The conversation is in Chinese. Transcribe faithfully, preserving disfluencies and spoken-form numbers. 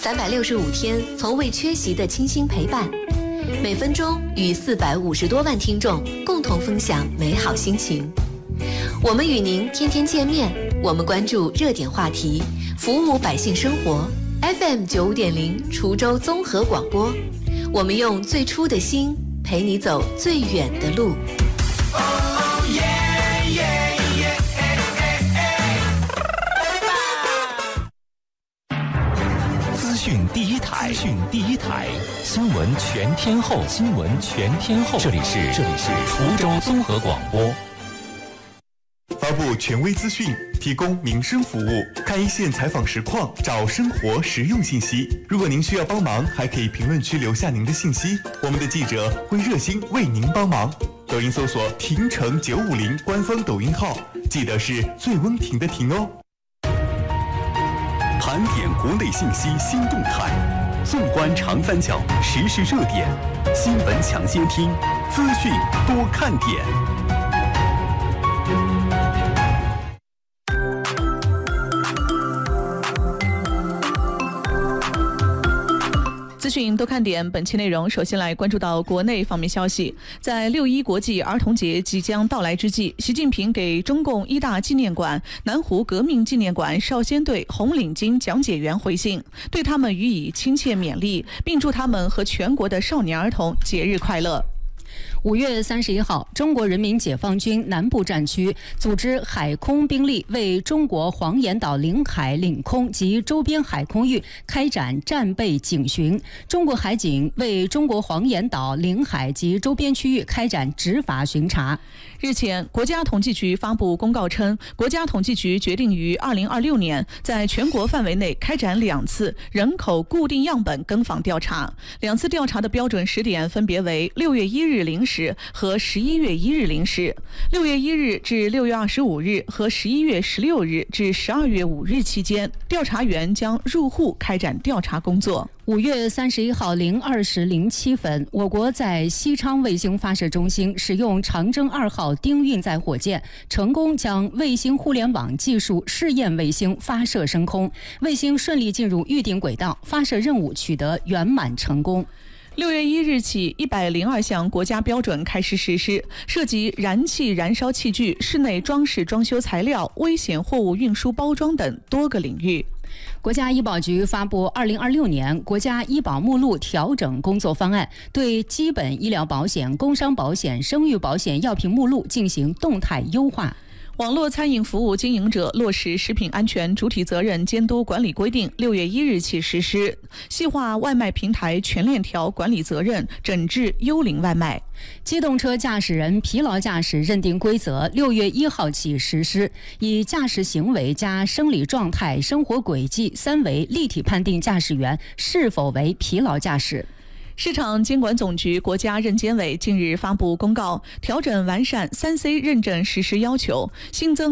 三百六十五天从未缺席的倾心陪伴，每分钟与四百五十多万听众共同分享美好心情。我们与您天天见面，我们关注热点话题，服务百姓生活。F M 九五点零滁州综合广播，我们用最初的心陪你走最远的路。 资讯第一台，资讯第一台，新闻全天候，新闻全天候。这里是这里是滁州综合广播。 发布权威资讯，提供民生服务，看一线采访实况，找生活实用信息。如果您需要帮忙，还可以评论区留下您的信息，我们的记者会热心为您帮忙。抖音搜索亭城九五零官方抖音号，记得是最温婷的婷哦。 盘点国内信息新动态，纵观长三角时事热点，新闻抢先听，资讯多看点。 资讯多看点，本期内容首先来关注到国内方面消息。在六一国际儿童节即将到来之际，习近平给中共一大纪念馆、南湖革命纪念馆少先队红领巾讲解员回信，对他们予以亲切勉励，并祝他们和全国的少年儿童节日快乐。 五月三十一号，中国人民解放军南部战区组织海空兵力为中国黄岩岛领海、领空及周边海空域开展战备警巡；中国海警为中国黄岩岛领海及周边区域开展执法巡查。 日前，国家统计局发布公告称，国家统计局决定于二零二六年在全国范围内开展两次人口固定样本跟访调查，两次调查的标准时点分别为六月一日零时和十一月一日零时，六月一日至六月二十五日和十一月十六日至十二月五日期间，调查员将入户开展调查工作。 五月三十一号零二时零七分，我国在西昌卫星发射中心使用长征二号丁运载火箭，成功将卫星互联网技术试验卫星发射升空，卫星顺利进入预定轨道，发射任务取得圆满成功。 六月一日起，一百零二项国家标准开始实施，涉及燃气燃烧器具、室内装饰装修材料、危险货物运输包装等多个领域。 国家医保局发布二零二六年国家医保目录调整工作方案，对基本医疗保险、工伤保险、生育保险药品目录进行动态优化。 网络餐饮服务经营者落实食品安全主体责任监督管理规定，六月一日起实施，细化外卖平台全链条管理责任，整治幽灵外卖。 机动车驾驶人疲劳驾驶认定规则六月一号起实施，以驾驶行为加生理状态、生活轨迹三维立体判定驾驶员是否为疲劳驾驶。 市场监管总局国家认监委近日发布公告，调整完善三 C 认证实施要求，新增